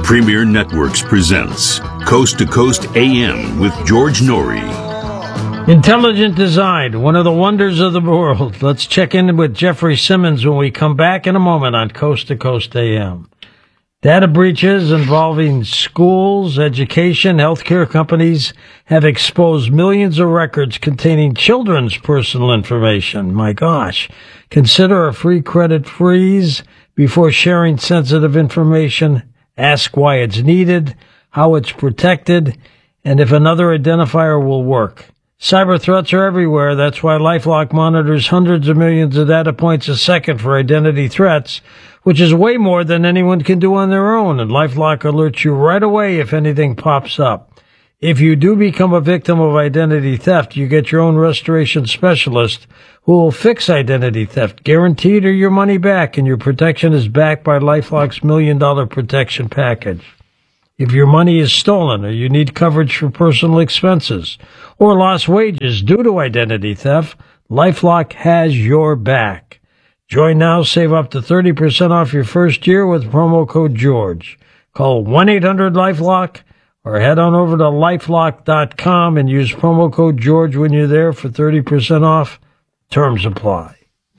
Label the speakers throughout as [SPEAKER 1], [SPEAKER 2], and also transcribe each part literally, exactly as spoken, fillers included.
[SPEAKER 1] Premier Networks presents Coast to Coast A M with George Norrie.
[SPEAKER 2] Intelligent design, one of the wonders of the world. Let's check in with Jeffrey Simmons when we come back in a moment on Coast to Coast A M. Data breaches involving schools, education, healthcare companies have exposed millions of records containing children's personal information. My gosh. Consider a free credit freeze before sharing sensitive information. Ask why it's needed, how it's protected, and if another identifier will work. Cyber threats are everywhere. That's why LifeLock monitors hundreds of millions of data points a second for identity threats, which is way more than anyone can do on their own. And LifeLock alerts you right away if anything pops up. If you do become a victim of identity theft, you get your own restoration specialist who will fix identity theft, guaranteed or your money back, and your protection is backed by LifeLock's million dollar protection package. If your money is stolen or you need coverage for personal expenses or lost wages due to identity theft, LifeLock has your back. Join now, save up to thirty percent off your first year with promo code George. Call one eight hundred LifeLock or head on over to lifelock dot com and use promo code George when you're there for thirty percent off. Terms apply.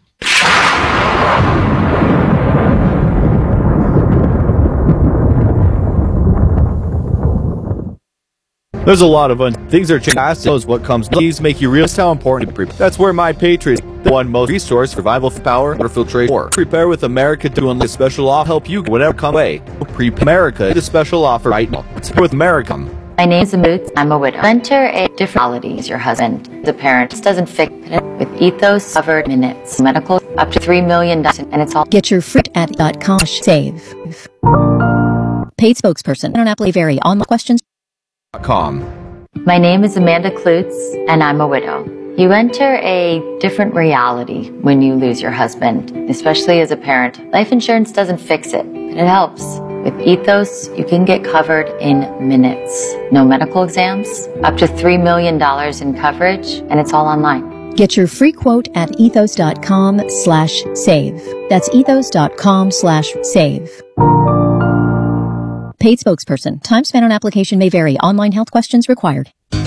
[SPEAKER 3] There's a lot of un- things are changing. Fast knows what comes. These make you realize how important. Pre- That's where My Patriot, the one most resource survival power or filtrate or prepare with America to unleash special offer help you whatever come way. Prepare America the special offer right now. It's with America.
[SPEAKER 4] My name is Amut. I'm a widow. Enter a different reality as your husband. The parent doesn't fix it with Ethos covered minutes. Medical up to three million dollars and it's all.
[SPEAKER 5] Get your fruit at dot com save. Paid spokesperson. On Apple vary on questions.
[SPEAKER 3] Com.
[SPEAKER 4] My name is Amanda Klutz and I'm a widow. You enter a different reality when you lose your husband, especially as a parent. Life insurance doesn't fix it, but it helps. With Ethos, you can get covered in minutes. No medical exams, up to three million dollars in coverage, and it's all online.
[SPEAKER 5] Get your free quote at ethos dot com slash save. That's ethos dot com slash save. Paid spokesperson. Time spent on application may vary. Online health questions required.